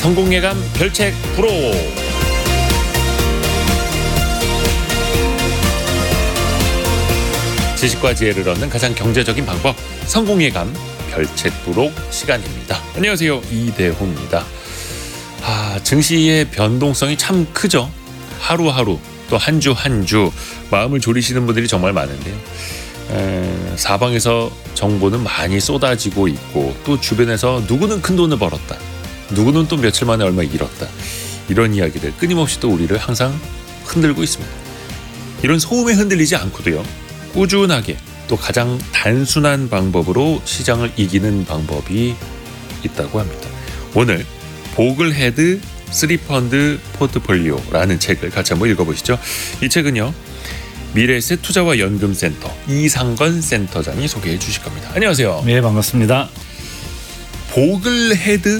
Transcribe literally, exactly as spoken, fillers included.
성공예감 별책 프로. 지식과 지혜를 얻는 가장 경제적인 방법, 성공예감 별책 프로 시간입니다. 안녕하세요, 이대호입니다. 아, 증시의 변동성이 참 크죠. 하루하루 또 한 주 한 주 마음을 졸이시는 분들이 정말 많은데요. 에, 사방에서 정보는 많이 쏟아지고 있고, 또 주변에서 누구는 큰 돈을 벌었다, 누구는 또 며칠 만에 얼마 잃었다, 이런 이야기들 끊임없이 또 우리를 항상 흔들고 있습니다. 이런 소음에 흔들리지 않고도요, 꾸준하게 또 가장 단순한 방법으로 시장을 이기는 방법이 있다고 합니다. 오늘 보글헤드 쓰리펀드 포트폴리오라는 책을 같이 한번 읽어보시죠. 이 책은요, 미래에셋 투자와 연금센터 이상건 센터장이 소개해 주실 겁니다. 안녕하세요. 네, 반갑습니다. 보글헤드